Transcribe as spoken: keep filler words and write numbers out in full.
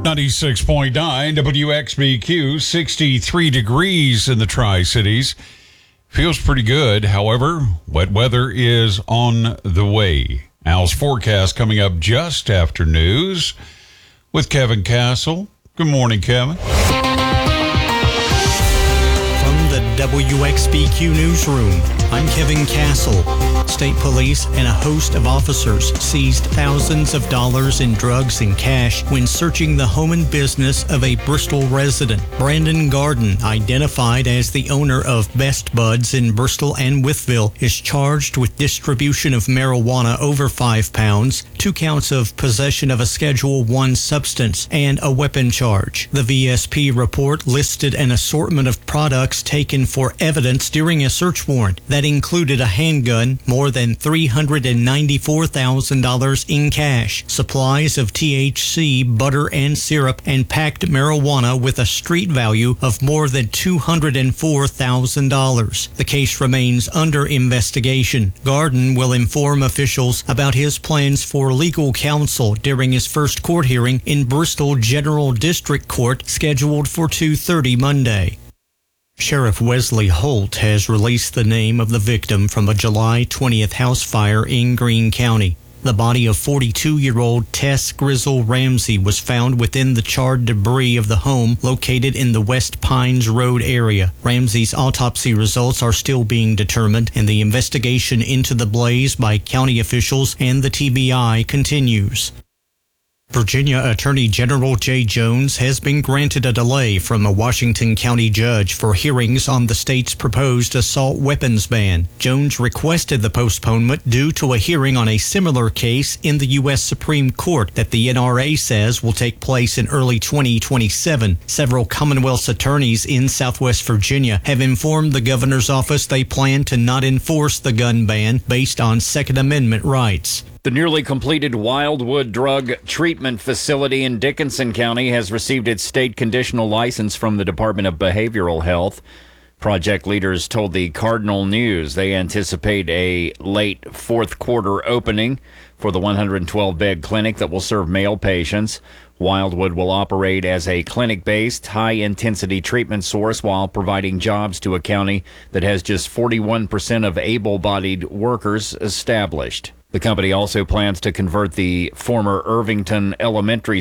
ninety-six point nine W X B Q, sixty-three degrees in the Tri-Cities. Feels pretty good. However, wet weather is on the way. Al's forecast coming up just after news with Kevin Castle. Good morning, Kevin. From the W X B Q newsroom, I'm Kevin Castle. State police and a host of officers seized thousands of dollars in drugs and cash when searching the home and business of a Bristol resident. Brandon Garden, identified as the owner of Best Buds in Bristol and Wytheville, is charged with distribution of marijuana over five pounds, two counts of possession of a Schedule one substance, and a weapon charge. The V S P report listed an assortment of products taken for evidence during a search warrant that included a handgun, more than three hundred ninety-four thousand dollars in cash, supplies of T H C, butter and syrup, and packed marijuana with a street value of more than two hundred four thousand dollars. The case remains under investigation. Garden will inform officials about his plans for legal counsel during his first court hearing in Bristol General District Court, scheduled for two thirty Monday. Sheriff Wesley Holt has released the name of the victim from a July twentieth house fire in Greene County. The body of forty-two-year-old Tess Grizzle Ramsey was found within the charred debris of the home located in the West Pines Road area. Ramsey's autopsy results are still being determined, and the investigation into the blaze by county officials and the T B I continues. Virginia Attorney General Jay Jones has been granted a delay from a Washington County judge for hearings on the state's proposed assault weapons ban. Jones requested the postponement due to a hearing on a similar case in the U S Supreme Court that the N R A says will take place in early twenty twenty-seven. Several Commonwealth's attorneys in Southwest Virginia have informed the governor's office they plan to not enforce the gun ban based on Second Amendment rights. The newly completed Wildwood Drug Treatment Facility in Dickinson County has received its state conditional license from the Department of Behavioral Health. Project leaders told the Cardinal News they anticipate a late fourth quarter opening for the one hundred twelve bed clinic that will serve male patients. Wildwood will operate as a clinic-based, high-intensity treatment source while providing jobs to a county that has just forty-one percent of able-bodied workers established. The company also plans to convert the former Irvington Elementary